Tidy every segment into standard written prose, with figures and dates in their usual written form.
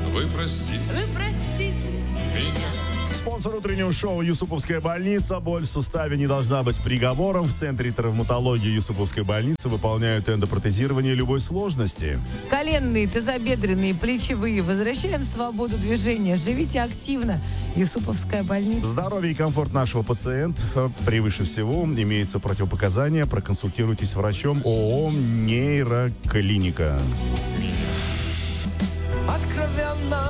Вы простите меня. Спонсор утреннего шоу «Юсуповская больница». Боль в суставе не должна быть приговором. В Центре травматологии Юсуповской больницы выполняют эндопротезирование любой сложности. Коленные, тазобедренные, плечевые. Возвращаем свободу движения. Живите активно. Юсуповская больница. Здоровье и комфорт нашего пациента превыше всего. Имеются противопоказания. Проконсультируйтесь с врачом. ООО «Нейроклиника». Откровенно,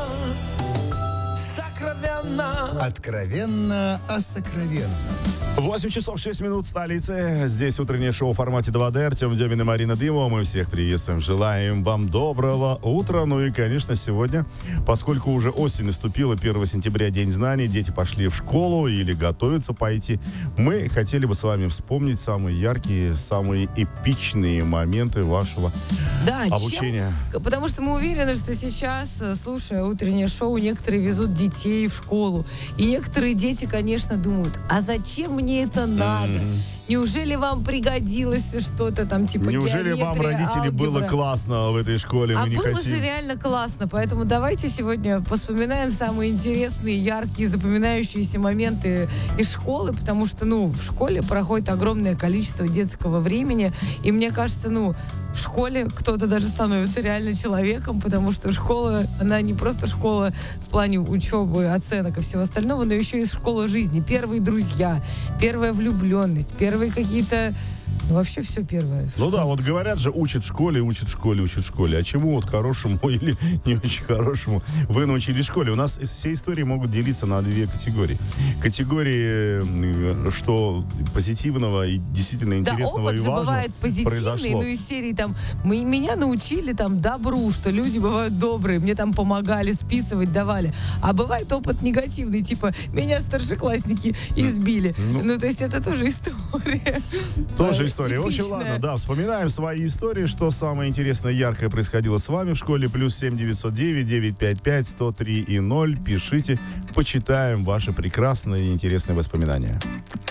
сокровенно. Откровенно о сокровенном. 8 часов 6 минут в столице. Здесь утреннее шоу в формате 2D. Артем Демин и Марина Дымова. Мы всех приветствуем. Желаем вам доброго утра. Ну и, конечно, сегодня, поскольку уже осень наступила, 1 сентября, День знаний, дети пошли в школу или готовятся пойти, мы хотели бы с вами вспомнить самые яркие, самые эпичные моменты вашего обучения. Потому что мы уверены, что сейчас, слушая утреннее шоу, некоторые везут детей в школу. И некоторые дети, конечно, думают, а зачем мне это надо? Неужели вам пригодилось что-то там, типа неужели вам, родители, алгебра? было классно в этой школе? А мы не было хотим. же реально классно. Поэтому давайте сегодня вспоминаем самые интересные, яркие, запоминающиеся моменты из школы, потому что, в школе проходит огромное количество детского времени, и мне кажется, в школе кто-то даже становится реально человеком, потому что школа, она не просто школа в плане учебы, оценок и всего остального, но еще и школа жизни. Первые друзья, первая влюбленность, первые какие-то... Вообще все первое. Да, вот говорят же, учат в школе. А чему вот хорошему или не очень хорошему вы научились в школе? У нас все истории могут делиться на две категории. Категории, что позитивного и действительно интересного опыт и же важного бывает позитивный, произошло. из серии меня научили добру, что люди бывают добрые, мне помогали, списывать давали. А бывает опыт негативный, типа меня старшеклассники избили. То есть это тоже история. Тоже история. В общем, ладно, вспоминаем свои истории, что самое интересное, яркое происходило с вами в школе. +7 909 955 103 и 0. Пишите, почитаем ваши прекрасные и интересные воспоминания.